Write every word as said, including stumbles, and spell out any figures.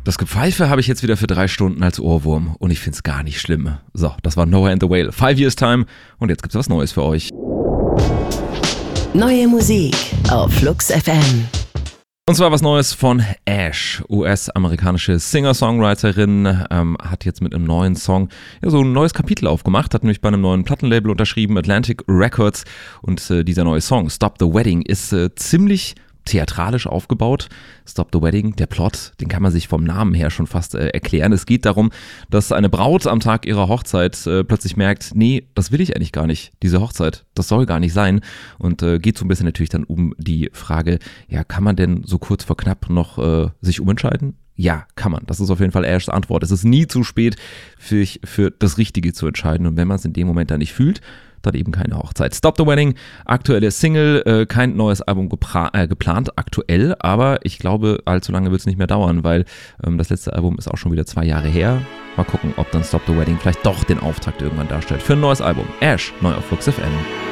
Das Gepfeife habe ich jetzt wieder für drei Stunden als Ohrwurm und ich finde es gar nicht schlimm. So, das war Noah and the Whale. Five Years Time und jetzt gibt's was Neues für euch. Neue Musik auf Flux F M. Und zwar was Neues von Ash, U S-amerikanische Singer-Songwriterin, ähm, hat jetzt mit einem neuen Song ja, so ein neues Kapitel aufgemacht, hat nämlich bei einem neuen Plattenlabel unterschrieben, Atlantic Records, und äh, dieser neue Song, Stop the Wedding, ist äh, ziemlich theatralisch aufgebaut. Stop the Wedding, der Plot, den kann man sich vom Namen her schon fast äh, erklären. Es geht darum, dass eine Braut am Tag ihrer Hochzeit äh, plötzlich merkt, nee, das will ich eigentlich gar nicht, diese Hochzeit, das soll gar nicht sein, und äh, geht so ein bisschen natürlich dann um die Frage, ja, kann man denn so kurz vor knapp noch äh, sich umentscheiden? Ja, kann man. Das ist auf jeden Fall Ashs Antwort. Es ist nie zu spät, für, für das Richtige zu entscheiden, und wenn man es in dem Moment dann nicht fühlt, dann eben keine Hochzeit. Stop the Wedding, aktuelle Single, äh, kein neues Album gepra- äh, geplant aktuell, aber ich glaube, allzu lange wird es nicht mehr dauern, weil ähm, das letzte Album ist auch schon wieder zwei Jahre her. Mal gucken, ob dann Stop the Wedding vielleicht doch den Auftakt irgendwann darstellt für ein neues Album. Ash, neu auf Flux F M.